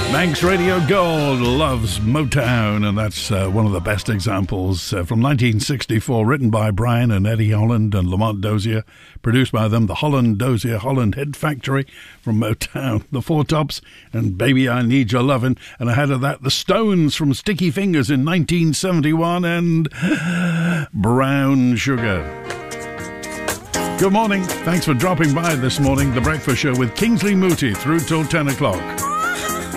Manx Radio Gold loves Motown, and that's one of the best examples from 1964, written by Brian and Eddie Holland and Lamont Dozier, produced by them, the Holland Dozier Holland Hit Factory from Motown, the Four Tops, and Baby I Need Your Lovin', and ahead of that, the Stones from Sticky Fingers in 1971, and Brown Sugar. Good morning. Thanks for dropping by this morning. The Breakfast Show with Kingsley Moody through till 10 o'clock.